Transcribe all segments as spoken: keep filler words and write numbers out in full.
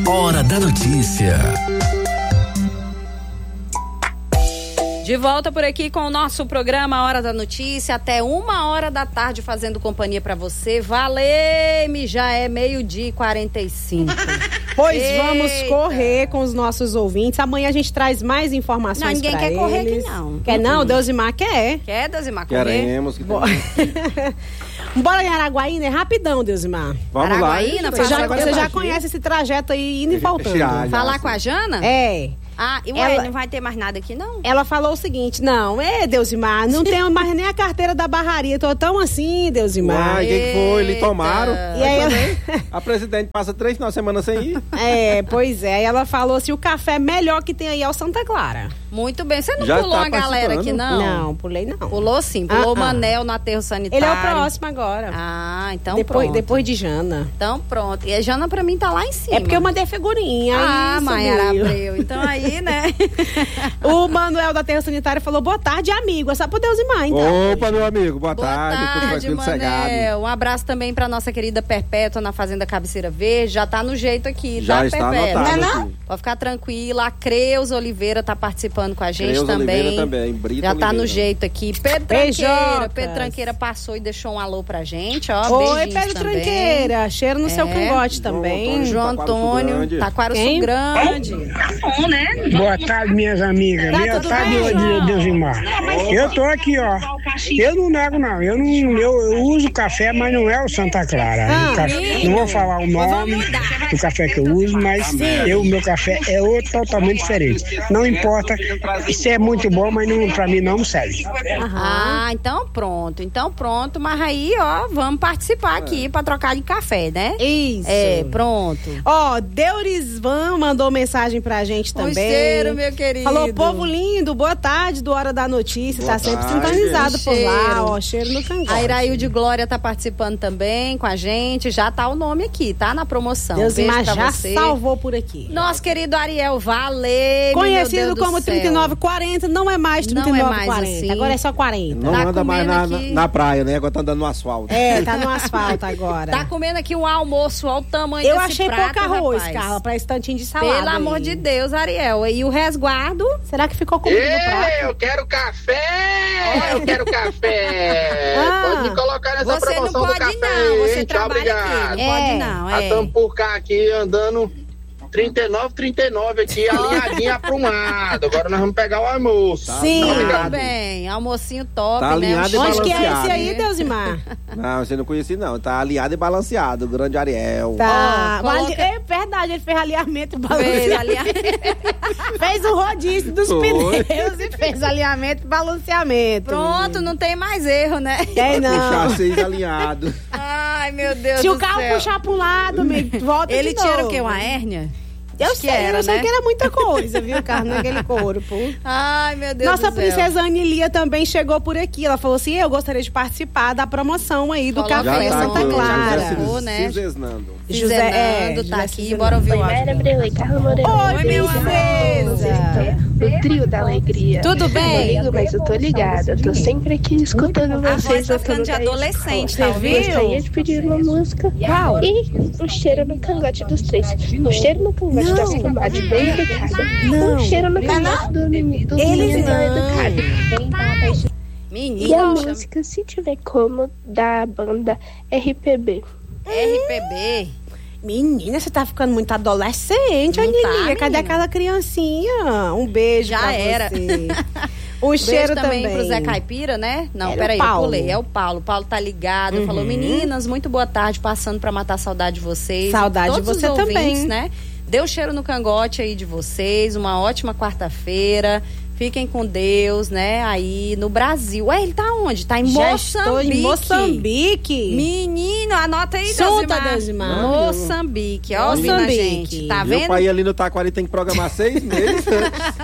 Hora da Notícia. De volta por aqui com o nosso programa Hora da Notícia, até uma hora da tarde fazendo companhia pra você. Valeu-me, já é meio-dia e quarenta e cinco. Pois Eita. Vamos correr com os nossos ouvintes. Amanhã a gente traz mais informações pra eles. Não, ninguém quer correr aqui não. Quer não? Deusimar quer. Quer, Deusimar, correr? Queremos. Que Bora. Bora em Araguaína, é rapidão, Deusimar. Vamos Araguaína, lá. Você já, Araguaína, você já Araguaína. conhece esse trajeto aí indo e voltando. Já, já. Falar com a Jana? É. Ah, e ué, Ela- não vai ter mais nada aqui, não? Ela falou o seguinte: não, é, Deusimar, não tenho mais nem a carteira da barraria. Tô tão assim, Deusimar. Uai, o que, que foi? Eles Eita. tomaram. E aí ela... A presidente passa três finais de semana sem ir. É, pois é. E ela falou assim: o café melhor que tem aí é o Santa Clara. Muito bem. Você não Já pulou tá uma galera aqui, não? Não, pulei não. Pulou sim, pulou Ah, o ah. Manel no aterro sanitário. Ele é o próximo agora. Ah, então depois, pronto. depois de Jana. Então pronto. E a Jana pra mim tá lá em cima. É porque eu mandei figurinha. Ah, aí Maiara sumiu. Abreu. Então aí, né? O Manuel da Terra Sanitária falou: boa tarde, amigo. É só pro Deusimar, então. Opa, meu amigo, boa, Boa tarde, tudo tarde, tranquilo, cegado. Manel. Um abraço também pra nossa querida Perpétua na Fazenda Cabeceira Verde. Já tá no jeito aqui, Já tá, está Perpétua? anotado Não é não? aqui. Pode ficar tranquila. A Creus Oliveira tá participando com a gente Creus também. Oliveira também, Brito Já tá Oliveira. no jeito aqui. Pedro Beijocas. Tranqueira. Pedro Tranqueira passou e deixou um alô pra gente, ó. Oi, Beijinhos Pedro também. Tranqueira. Cheiro no seu É. cangote João também. Antônio. João Taquaruçu Antônio, Grande. Taquaruçu Quem? Grande. Boa tarde, minhas amigas. Tá Boa tudo tarde, bem, Odilio João? Deusimar. Eu tô aqui, ó. Eu não nego, não. Eu, não eu, eu uso café, mas não é o Santa Clara. Ah, O café- não vou falar o nome do café que eu uso, mas o meu café é outro totalmente diferente. Não importa se é muito bom, mas não, pra mim não serve. Ah, então pronto. Então pronto. Mas aí, ó, vamos participar aqui pra trocar de café, né? Isso. É, pronto. Ó, Deurisvan mandou mensagem pra gente também. Um cheiro, meu querido. Falou: povo lindo, boa tarde do Hora da Notícia. Boa tá sempre tarde. sintonizado por Cheiro. lá, ó. Cheiro no cangote. A Irailde Glória tá participando também com a gente. Já tá o nome aqui, tá na promoção. Deusimar Beijo pra já você. salvou por aqui. Nosso querido Ariel, valeu. Conhecido como trinta e nove quarenta, não é mais trinta e Não é nove mais quarenta, assim. agora é só quarenta. Não Tá anda mais na, comendo aqui. na praia, né? Agora tá andando no asfalto. É, tá no asfalto agora. Tá comendo aqui um almoço, olha o tamanho Eu desse achei prato, pouco arroz, rapaz. Carla, pra esse tantinho de salada. Pelo amor aí. de Deus, Ariel. E o resguardo? Será que ficou comigo no prato? Eu quero café! Eu quero café! Ah, pode me colocar nessa Você não promoção do pode café, não, você hein? Tchau, trabalha obrigado. aqui. Não pode É. não, Já é. estamos por cá aqui andando trinta e nove, trinta e nove aqui, alinhadinho, aprumado. Agora nós vamos pegar o almoço. Sim. Tá Tudo obrigado. bem, almocinho top, Tá né? alinhado e Um Onde que é balanceado. esse aí, Deusimar? Não, você não conhecia, não. Tá alinhado e balanceado. O grande Ariel. Tá. Ó, coloca- Ali- É verdade, ele fez alinhamento e Fez balanceamento. ali- Fez o rodízio dos Foi. pneus e fez alinhamento e balanceamento. Pronto, não tem mais erro, né? Tem não. Puxar seis alinhado. Ai, meu Deus Se do o carro céu. puxar pra um lado, amigo, volta Ele de tinha novo. o quê? Uma hérnia? Eu Acho que sei, era, eu sei né? que era muita coisa, viu, carro, naquele corpo. Ai, meu Deus Nossa do céu. princesa Anilia também chegou por aqui. Ela falou assim: eu gostaria de participar da promoção aí do Coloca Café aí, Já tá Santa aqui, Clara. já Cisnando, né? cisnando. José, é, Zenando, tá José aqui, Cisnando. bora ouvir o Oi, áudio. Mara Abreu e Carla Moreira. Oi, princesa. O trio da alegria. Tudo Eu bem? ligo, mas eu tô ligada. Eu tô sempre aqui escutando A voz vocês. tá eu tô ficando no de dez adolescente, escola. tá Você Eu viu? gostaria de pedir uma música. Qual? E um cheiro no cangote dos três. Um cheiro no cangote Não. da Silmade, bem educada. Não. Um cheiro no cangote do, meni- do Eles menino não não. educado. E a Menino, música, se tiver como, da banda R P B. R P B. Menina, você tá ficando muito adolescente, Não tá, Anilia. Cadê menina? aquela criancinha? Um beijo Já pra era. você. Um Beijo cheiro também, também pro Zé Caipira, né? Não, Era peraí, o eu Paulo. pulei. É o Paulo. O Paulo tá ligado. Uhum. Falou, meninas, muito boa tarde. Passando pra matar a saudade de vocês. Saudade de Todos você os ouvintes, também. né? Deu cheiro no cangote aí de vocês. Uma ótima quarta-feira. Fiquem com Deus, né? Aí no Brasil. Ué, ele tá onde? Tá em Já Moçambique. estou em Moçambique. Menino, anota aí, Solta, Deusimar. Deusmar. Moçambique. Ó, ouvindo a Moçambique. gente. Tá Meu vendo? pai ali no Taquari tem que programar seis meses antes.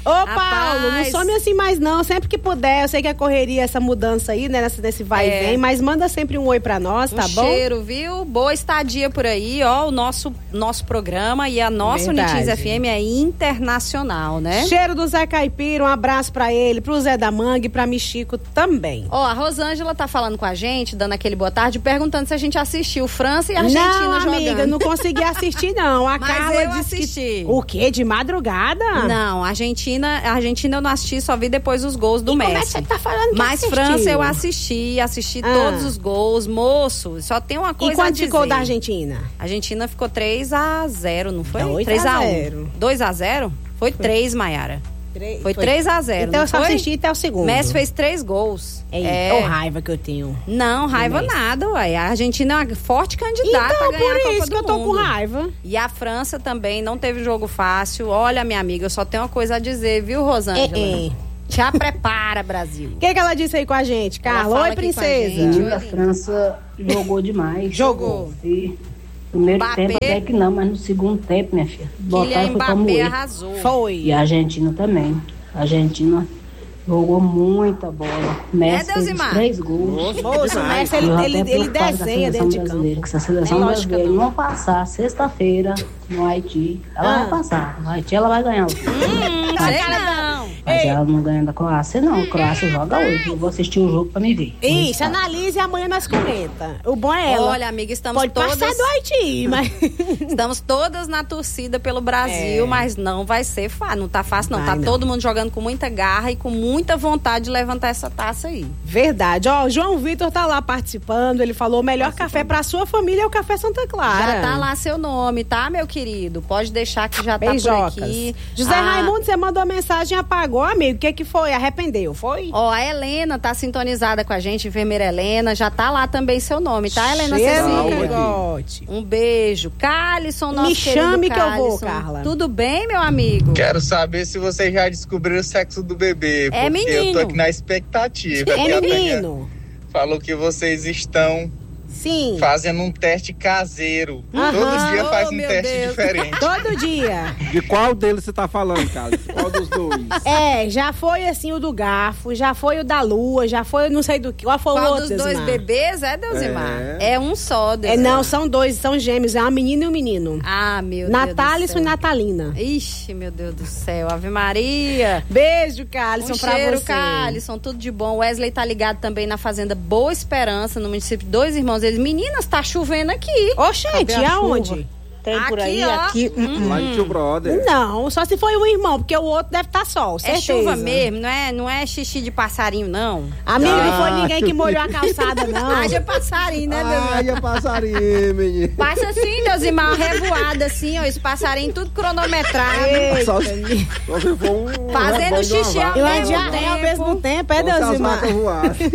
Ô, Paulo, não some assim mais não. Sempre que puder, eu sei que a correria, essa mudança aí, né? Nesse, nesse vai É. e vem, mas manda sempre um oi pra nós, tá um bom? cheiro, viu? Boa estadia por aí, ó, o nosso, nosso programa e a nossa Verdade. Unitiz F M é internacional, né? Cheiro do Zé Caipira, um abraço pra ele, pro Zé da Mangue, pra Michico também. Ó, a Rosângela tá falando com a gente, dando aquele boa tarde, perguntando se a gente assistiu França e Argentina não, jogando. amiga, não consegui assistir não. A Mas Carla eu disse assisti. que... O quê? De madrugada? Não, a Argentina, a Argentina eu não assisti, só vi depois os gols do E Messi. como é que você tá falando que Mas assistiu? França eu assisti, assisti Ah. todos os gols, moço, só tem uma coisa E quanto a dizer. ficou da Argentina? A Argentina ficou três a zero, não foi? Dois três a a um. zero. dois a zero? Foi três, Maiara. Foi três a zero, Então não eu só foi? assisti até o segundo. Messi fez três gols. Eita, É. ô raiva que eu tenho. Não, raiva Messi. nada, ué. A Argentina é uma forte candidata Então, a ganhar por a Copa isso do que eu tô Mundo. com raiva. E a França também não teve jogo fácil. Olha, minha amiga, eu só tenho uma coisa a dizer, viu, Rosângela? É, é. Já prepara, Brasil. O que, que ela disse aí com a gente, Ela Carla? fala Oi, aqui com a princesa. gente. A França jogou demais. Jogou. E primeiro Mbappé. tempo até que não, mas no segundo tempo, minha filha, botaram Kylian foi pra Mbappé moer. arrasou. Foi. E a Argentina também. A Argentina jogou muita bola. Messi É, fez os Deusimar? três gols. Moço, o Messi, ele, Eu até ele, ele preocupado com a desenha seleção dentro de brasileira, campo. que se a seleção Tem lógica, brasileira não. não passar sexta-feira no Haiti, ela Ah. vai passar. No Haiti ela vai ganhar. Hum, sei não. Mas ela não ganha da Croácia, não. A Croácia joga hoje. Eu vou assistir o jogo pra me ver. Isso, analise e amanhã nós comenta. O bom é ela. Olha, amiga, estamos Pode todas... passar do Haiti, mas... Estamos todas na torcida pelo Brasil, É. mas não vai ser fácil. Não tá fácil, não. Vai tá não. todo mundo jogando com muita garra e com muita vontade de levantar essa taça aí. Verdade. Ó, o João Vitor tá lá participando. Ele falou: o melhor café pra sua família é o Café Santa Clara. Já tá lá seu nome, tá, meu querido? Pode deixar que já tá Beijocas. por aqui. José Ah, Raimundo, você mandou mensagem e apagou, amigo. O que que foi? Arrependeu, foi? Ó, a Helena tá sintonizada com a gente, enfermeira Helena. Já tá lá também seu nome, tá, Helena Cheiro no Cecília? cangote. Um beijo. Calisson, nosso Me querido chame que eu vou, Calisson. Carla. Tudo bem, meu amigo? Quero saber se vocês já descobriram o sexo do bebê. É porque menino. eu tô aqui na expectativa. É que a Tânia menino. falou que vocês estão Sim. fazendo um teste caseiro. Aham. Todo dia faz Oh, um meu teste Deus. diferente. Todo dia. De qual deles você tá falando, Carlos? Qual dos dois? É, já foi assim o do garfo, já foi o da lua, já foi não sei do que. Qual foi o Qual outro, dos dois Deusmar? bebês é, Deusimar? É. É, um só, É, Deusimar. não, são dois, são gêmeos, é uma menina e um menino. Ah, meu Natalisson Deus e do céu. Natalina. Ixi, meu Deus do céu. Ave Maria. Beijo, Calisson, Um pra cheiro, você. Calisson, tudo de bom. Wesley tá ligado também na Fazenda Boa Esperança, no município de Dois Irmãos. Eles, meninas, tá chovendo aqui. Ô, gente, Cadê a aonde? chuva? Tem por Aqui, aí, ó. aqui. hum, Lá em Tio Brother. Não, só se foi um irmão, porque o outro deve estar sol, É certeza. chuva mesmo, não é, não é xixi de passarinho, não. Amigo, não foi Ah. ninguém que molhou a calçada, não. Haja passarinho, né, Deusimar? Ai, é passarinho, menino. Passa assim, Deusimar, uma revoada assim, ó, esse passarinho tudo cronometrado. Eita, Só se, só se for um Fazendo rebanho de uma xixi vaca. E uma mesmo diarreia ao tempo. mesmo tempo, é, Só se as Deusimar? vacas voassem.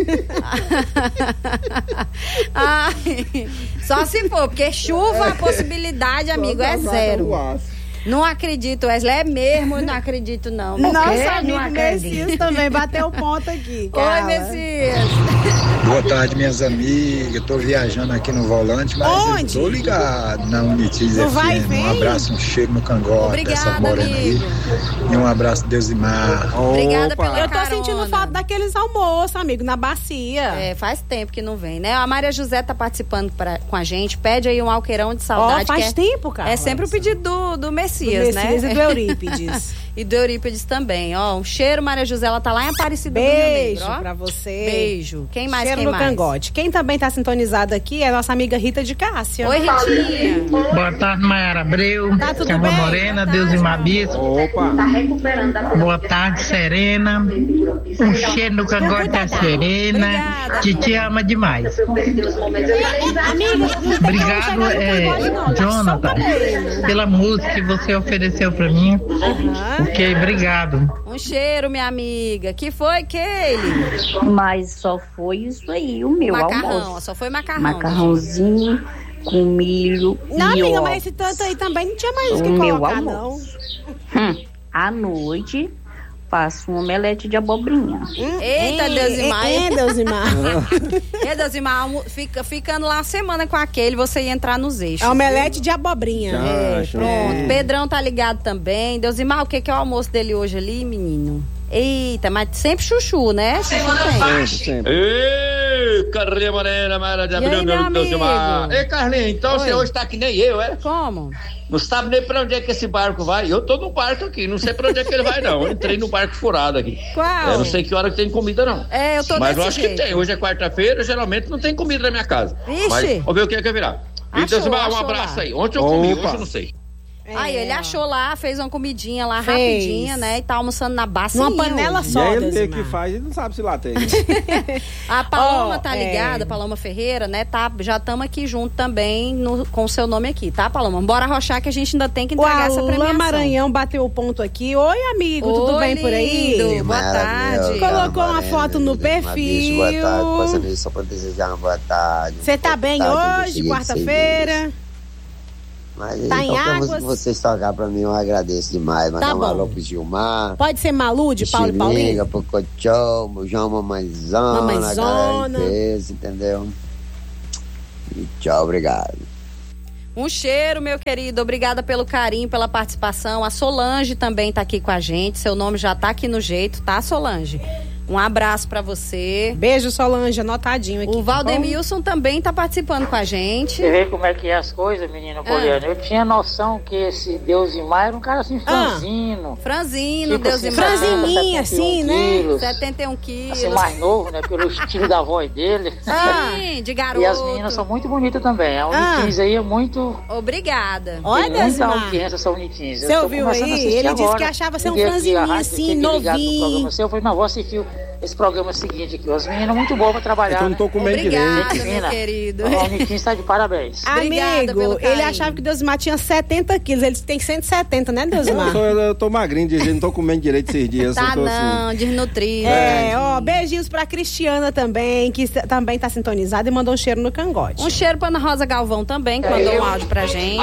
Ai, só se for, porque chuva, a possibilidade, amigo, Só se é as vacas zero. voassem. Não acredito, Wesley, é mesmo, não acredito não. Nosso Não amigo acredito. Messias também bateu o ponto aqui, Oi, Carla. Messias. Boa tarde, minhas amigas. Tô viajando aqui no volante, mas Onde? eu tô ligado na Unitiz No vai e F M. vem? Um abraço, um cheiro no cangote, Obrigada, essa morena aí. amigo. E um abraço, Deusimar. Obrigada Opa. pela Eu tô carona. sentindo falta daqueles almoços, amigo, na bacia. É, faz tempo que não vem, né? A Maria José tá participando pra, com a gente, pede aí um alqueirão de Ó, saudade. faz que é, tempo, cara. É sempre o pedido do, do do Messias, Messias né? e do Eurípides. E do Eurípides também, ó. Um cheiro, Maria José, ela tá lá em Aparecida do Rio Beijo Negro, ó. pra você. Beijo. Quem mais, Cheiro quem no mais? cangote. Quem também tá sintonizado aqui é a nossa amiga Rita de Cássia. Oi, Ritinha. Boa tarde, Maiara Abreu. Tá tudo Carla bem? Morena, Deus e Mabisco. Opa. Boa tarde, Serena. Um cheiro no cangote da Serena. Obrigada. Que te ama demais. Obrigado, é, Jonathan, pela música que você ofereceu pra mim. Aham. Ok, obrigado. Um cheiro, minha amiga. Que foi, Keile? Mas só foi isso aí, o meu Macarrão, almoço. só foi macarrão. Macarrãozinho com milho Não, e amiga, ovos. mas esse tanto aí também não tinha mais o O que meu colocar, almoço. Hum, à noite, faço um omelete de abobrinha. Hum, Eita, Deusimar. É, Deusimar. É, Deusimar, fica, ficando lá uma semana com aquele, você ia entrar nos eixos. É omelete viu? de abobrinha. É, Acho. pronto. É. Pedrão tá ligado também. Deusimar, o que, que é o almoço dele hoje ali, menino? Eita, mas sempre chuchu, né? Sempre, sempre. Ei, Carlinha Morena, maravilha, aí, meu amigo? Ei, Carlinha, então Oi. você hoje tá que nem eu, é? Como? Não sabe nem pra onde é que esse barco vai. Eu tô no barco aqui, não sei pra onde é que ele vai, não. Eu entrei no barco furado aqui. Qual? Eu não sei que hora que tem comida, não. É, eu tô Mas eu desse acho jeito. que tem. Hoje é quarta-feira, geralmente não tem comida na minha casa. Ixi. Mas vamos ver o que é que vai virar. Achou, Então, um achou abraço lá. aí. Ontem eu comi, Opa. hoje eu não sei. É. Aí ele achou lá, fez uma comidinha lá Fez. rapidinha, né? E tá almoçando na bacia. Numa panela E só, aí ele Deusimar. que faz e não sabe se lá tem. A Paloma Oh, tá é. ligada, Paloma Ferreira, né? Tá, já estamos aqui junto também no, com o seu nome aqui, tá, Paloma? Bora arrochar que a gente ainda tem que O entregar essa Alain premiação. Maranhão bateu o ponto aqui. Oi, amigo, tudo Oi, bem por aí? lindo. Boa tarde. Colocou uma foto no perfil. Boa tarde, passando aí só pra desejar uma boa tarde. Você tá bem hoje, quarta-feira? Mas Tá em então, Águas? que vocês tocar pra mim, eu agradeço demais. Mandar Tá um bom. alô pro Gilmar. Pode ser Malu, de Paulo e Paulinho? pro Cochão, pro João Mamãezona, Mamãezona. galera de peso, entendeu? E tchau, obrigado. Um cheiro, meu querido. Obrigada pelo carinho, pela participação. A Solange também tá aqui com a gente. Seu nome já tá aqui no jeito, tá, Solange? Um abraço pra você. Beijo, Solange, anotadinho aqui. O tá Valdemilson também tá participando com a gente. Você vê como é que é as coisas, menino Poliana. Eu tinha noção que esse Deusimar era um cara assim, franzino. Franzino, Tipo assim, Deusimar. Franzininha, assim, né? quilos, setenta e um quilos. assim, mais novo, né? Pelo estilo da voz dele. Sim, de garoto. E as meninas são muito bonitas também. A Ah. Unitins aí é muito... Obrigada. Olha, Tem muita Deusimar. audiência essa Unitins. Você ouviu aí? Ele disse que achava ser um franzininho assim, novinho. Eu falei, não, vou assistir esse programa seguinte aqui. As meninas muito boas pra trabalhar. É que eu não tô né? comendo Obrigada, direito. meu querido. A Unitins tá de parabéns. Obrigada pelo Amigo, carinho. ele achava que Deusimar tinha setenta quilos. Ele tem cento e setenta, né, Eu, Deusimar? sou, eu tô magrinho, de jeito, não tô comendo direito esses dias. Tá eu tô não, assim. desnutrido. É, tadinho. ó, beijinhos pra Cristiana também, que s- também tá sintonizada e mandou um cheiro no cangote. Um cheiro pra Ana Rosa Galvão também, que mandou um áudio pra gente.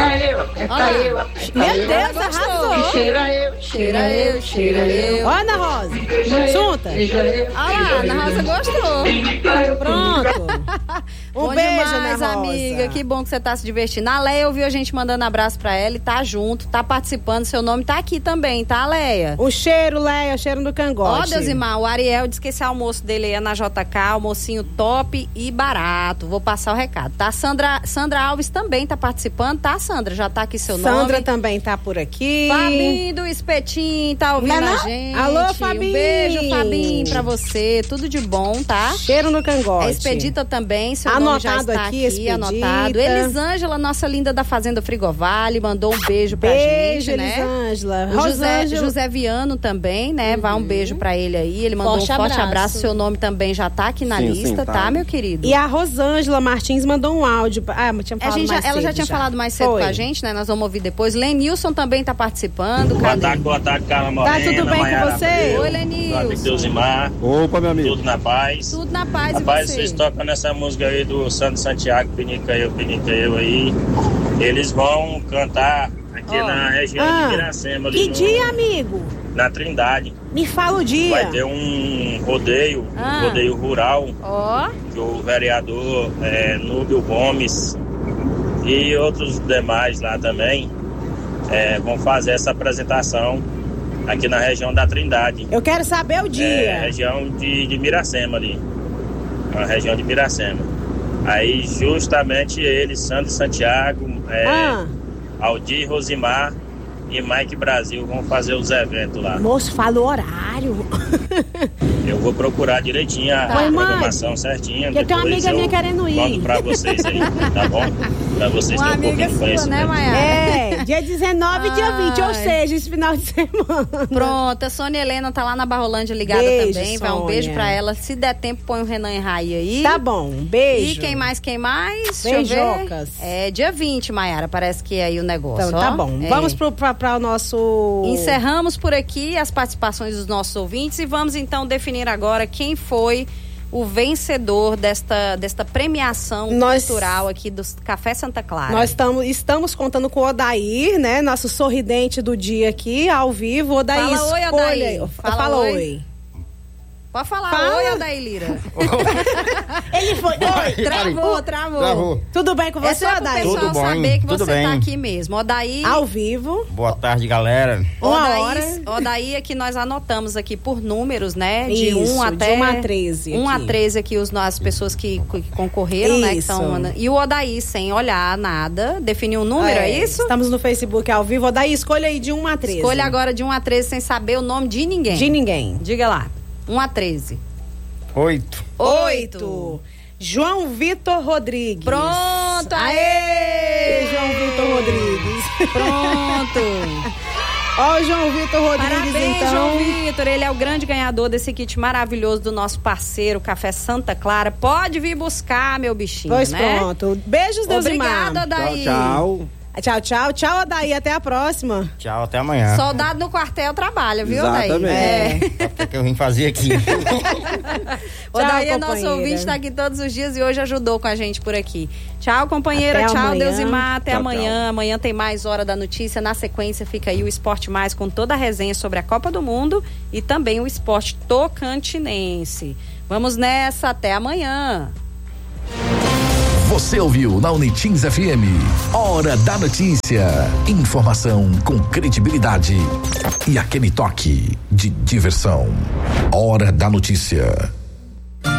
Olha, Meu Deus, arrasou. cheira eu, cheira eu, cheira eu. Ó, Ana Rosa. Sunta. Olha lá, a Ana Rosa gostou. Pronto. Um Bom beijo, demais, Ana Rosa. amiga. Que bom que você tá se divertindo. A Leia ouviu a gente mandando abraço pra ela e tá junto, tá participando. Seu nome tá aqui também, tá, Leia? O cheiro, Leia, o cheiro no Ó, cangote. Deusimar, o Ariel disse que esse almoço dele aí é na J K, almocinho top e barato. Vou passar o recado, tá? Sandra, Sandra Alves também tá participando, tá, Sandra? Já tá aqui seu nome. Sandra também tá por aqui. Fabinho do Espetinho tá ouvindo Não é não? a gente. Alô, Fabinho. Um beijo, Fabinho, pra você. Tudo de bom, tá? Cheiro no cangote. A Expedita também, seu nome já Anotado está aqui, aqui, Expedita. anotado. Elisângela, nossa linda da Fazenda Frigovale, mandou um beijo pra Beijo, gente, né? Elisângela. O José, Rosângela. José Viano também, né? Vai um beijo pra ele aí. Ele mandou Forte um forte abraço. abraço. Seu nome também já tá aqui na Sim, lista, sim, tá. tá. meu querido? E a Rosângela Martins mandou um áudio. pra- Ah, mas tinha A falado gente já- mais ela já cedo tinha falado mais cedo Foi. com a gente, né? Nós vamos ouvir depois. Lenilson também tá participando. Boa Cadê? tarde, boa tarde, Carla Morena. Tá tudo bem com Maiara você? Abreu, Oi, Lenilson. Boa tarde, Deusimar. Opa, meu amigo. Tudo na paz. Tudo na paz Rapaz, e você? vocês tocam nessa música aí do Santo Santiago, Pinica eu, Pinica eu aí. Eles vão cantar aqui Ó. na região Ah, de Miracema, ali Que no- dia, amigo? na Trindade. Me fala o dia. Vai ter um rodeio, Ah. um rodeio rural, Ó, que o vereador é, Núbio Gomes e outros demais lá também é, vão fazer essa apresentação aqui na região da Trindade. Eu quero saber o dia. É, região de, de Miracema ali. A região de Miracema. Aí justamente eles, Sandro Santiago, é, Ah, Aldir Rosimar e Mike Brasil vão fazer os eventos lá. moço, fala o horário. Eu vou procurar direitinho a Oi, mãe. programação certinha. Que eu tenho uma depois amiga eu minha querendo ir. mando pra vocês aí, tá bom? Pra vocês uma terem um amiga pouquinho de sua, né, conhecimento. Maiara? É, dia dezenove e dia vinte, ou Ai. seja, esse final de semana. Pronto, a Sônia Helena tá lá na Barrolândia ligada Beijo, também. Vai um Sônia. beijo pra ela. Se der tempo, põe o Renan e Raí aí. Tá bom, um beijo. E quem mais, quem mais? Deixa eu ver. Beijocas. É dia vinte, Maiara, parece que é aí o negócio. Então, ó. tá bom. É. Vamos pro, pra, pra o nosso... Encerramos por aqui as participações dos nossos ouvintes e vamos então definir agora quem foi o vencedor desta, desta premiação Nós- cultural aqui do Café Santa Clara. Nós tamo, estamos contando com o Odair, né? Nosso sorridente do dia aqui, ao vivo. Odair, Fala oi, escolha. Odair. Fala Fala oi. oi. Pode falar Fala. oi, Odair Lira. Ele foi. Oi. Travou, travou. Travou. Tudo bem com É você, só pro Odair? pessoal Tudo bom, saber que tudo você bem. tá aqui mesmo. Odair. Ao vivo. Boa tarde, galera. Uma Odair, Odair é que nós anotamos aqui por números, né? De Isso, um até de um a treze um a aqui. treze aqui os, as pessoas que, que concorreram, né? Que Isso. são, e o Odair, sem olhar nada, definiu um número, é, isso? Estamos no Facebook ao vivo. Odair, escolha aí de um a treze. Escolha agora de um a treze sem saber o nome de ninguém. De ninguém. Diga lá. um a treze. Oito. Oito. João Vitor Rodrigues. Pronto! Aê, João Vitor Rodrigues. Pronto! Ó, o João Vitor Rodrigues, Parabéns, então. João Vitor. Ele é o grande ganhador desse kit maravilhoso do nosso parceiro, Café Santa Clara. Pode vir buscar, meu bichinho, Pois né? pronto. Beijos, Deusimar. Obrigada, Odair. Tchau, tchau. Tchau, tchau. Tchau, Odair. Até a próxima. Tchau, até amanhã. Soldado no quartel trabalha, viu, Odair? Exatamente. É. O que eu vim fazer aqui? Odair é nosso companheira. ouvinte, tá aqui todos os dias e hoje ajudou com a gente por aqui. Tchau, companheira. Até tchau, amanhã. Deusimar. Até Tchau, amanhã. Amanhã tem mais Hora da Notícia. Na sequência fica aí o Esporte Mais com toda a resenha sobre a Copa do Mundo e também o esporte tocantinense. Vamos nessa. Até amanhã. Você ouviu na Unitins F M. Hora da Notícia. Informação com credibilidade e aquele toque de diversão. Hora da Notícia.